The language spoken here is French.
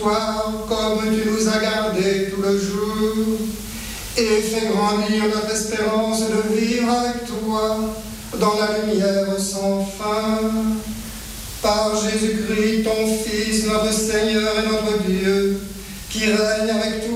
toi comme tu nous as gardés tout le jour, et fais grandir notre espérance de vivre avec toi dans la lumière sans fin. Par Jésus-Christ, ton Fils, notre Seigneur et notre Dieu, qui règne avec toi